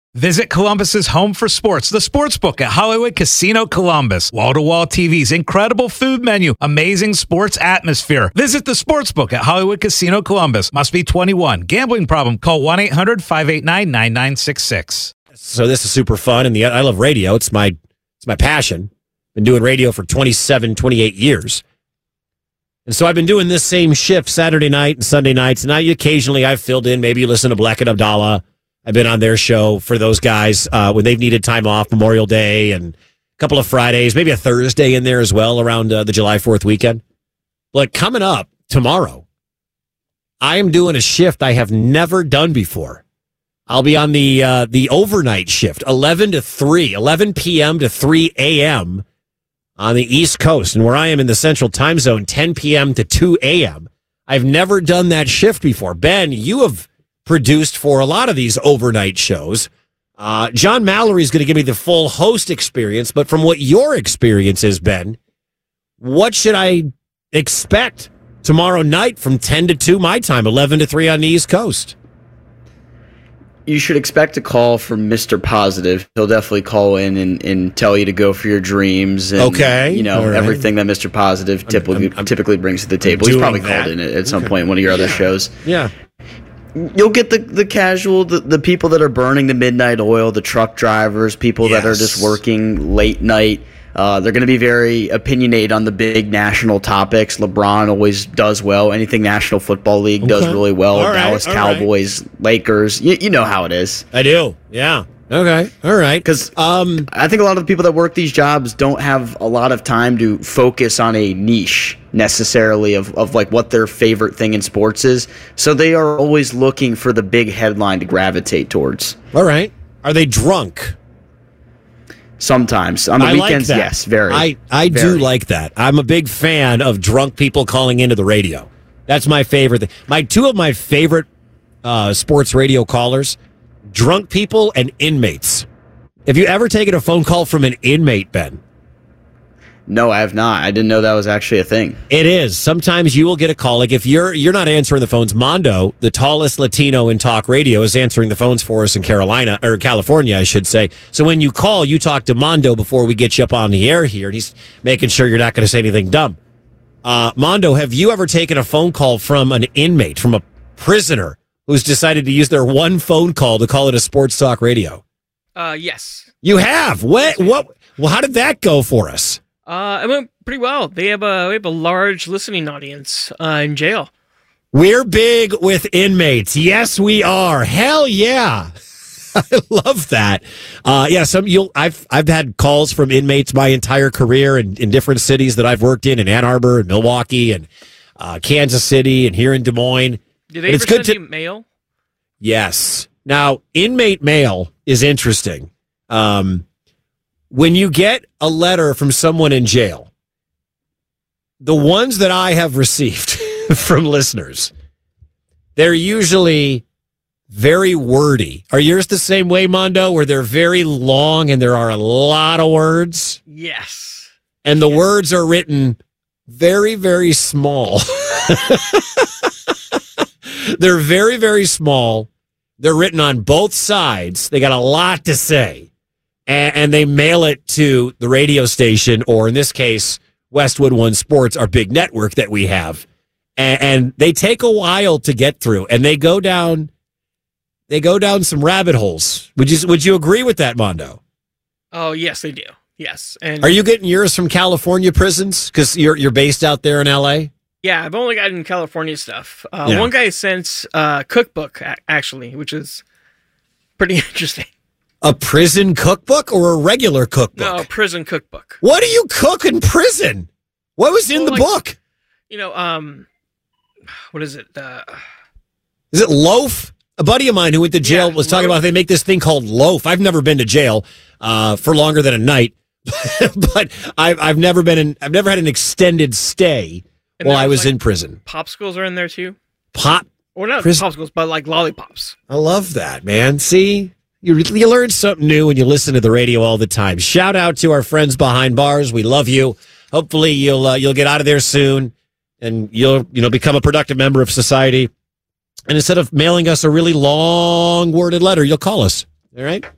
Visit Columbus's home for sports, the Sportsbook at Hollywood Casino Columbus. Wall-to-wall TVs, incredible food menu, amazing sports atmosphere. Visit the Sportsbook at Hollywood Casino Columbus. Must be 21. Gambling problem? Call 1-800-589-9966. So this is super fun, and I love radio. It's my passion. Been doing radio for 27, 28 years. And so I've been doing this same shift Saturday night and Sunday nights. And occasionally I've filled in. Maybe you listen to Black and Abdallah. I've been on their show for those guys when they've needed time off, Memorial Day and a couple of Fridays, maybe a Thursday in there as well around the July 4th weekend. But coming up tomorrow, I am doing a shift I have never done before. I'll be on the overnight shift, 11 p.m. to 3 a.m. on the East Coast. And where I am in the Central Time Zone, 10 p.m. to 2 a.m. I've never done that shift before. Ben, you have produced for a lot of these overnight shows. John Mallory is going to give me the full host experience, but from what your experience is, Ben, what should I expect tomorrow night from 10 to 2 my time, 11 to 3 on the East Coast? You should expect a call from Mr. Positive. He'll definitely call in and tell you to go for your dreams and everything that Mr. Positive typically brings to the table. He's probably called in at some point in one of your other shows. Yeah. You'll get the casual, the people that are burning the midnight oil, the truck drivers, people that are just working late night. They're going to be very opinionated on the big national topics. LeBron always does well. Anything National Football League does really well. Dallas Cowboys, Lakers. You know how it is. I do. Yeah. Okay. All right. Because I think a lot of the people that work these jobs don't have a lot of time to focus on a niche necessarily of like what their favorite thing in sports is. So they are always looking for the big headline to gravitate towards. All right. Are they drunk? Sometimes. On the weekends, yes. Very. I do like that. I'm a big fan of drunk people calling into the radio. That's my favorite thing. Two of my favorite sports radio callers, drunk people and inmates. Have you ever taken a phone call from an inmate, Ben? No, I have not. I didn't know that was actually a thing. It is. Sometimes you will get a call. Like if you're not answering the phones, Mondo, the tallest Latino in talk radio, is answering the phones for us in California, I should say. So when you call, you talk to Mondo before we get you up on the air here, and he's making sure you're not going to say anything dumb. Mondo, have you ever taken a phone call from an inmate, from a prisoner who's decided to use their one phone call to call it a sports talk radio? Yes. You have? What? Well, how did that go for us? It went pretty well. We have a large listening audience in jail. We're big with inmates. Yes, we are. Hell yeah. I love that. I've had calls from inmates my entire career in different cities that I've worked in Ann Arbor and Milwaukee and Kansas City and here in Des Moines. Do they ever send you mail? Yes. Now, inmate mail is interesting. When you get a letter from someone in jail, the ones that I have received from listeners, they're usually very wordy. Are yours the same way, Mondo, where they're very long and there are a lot of words? Yes. And the words are written very, very small. They're very, very small. They're written on both sides. They got a lot to say. And they mail it to the radio station, or in this case, Westwood One Sports, our big network that we have. And they take a while to get through, and they go down some rabbit holes. Would you agree with that, Mondo? Oh, yes, they do. Yes. And are you getting yours from California prisons? Because you're based out there in L.A.? Yeah, I've only gotten California stuff. One guy sent a cookbook, actually, which is pretty interesting. A prison cookbook or a regular cookbook? No, a prison cookbook. What do you cook in prison? What was in the book? What is it? Is it loaf? A buddy of mine who went to jail was talking about they make this thing called loaf. I've never been to jail for longer than a night, but I've never had an extended stay while I was in prison. Popsicles are in there too. Or not popsicles, but like lollipops. I love that, man. See? You learn something new when you listen to the radio all the time. Shout out to our friends behind bars. We love you. Hopefully you'll get out of there soon and you'll become a productive member of society. And instead of mailing us a really long worded letter, you'll call us. All right?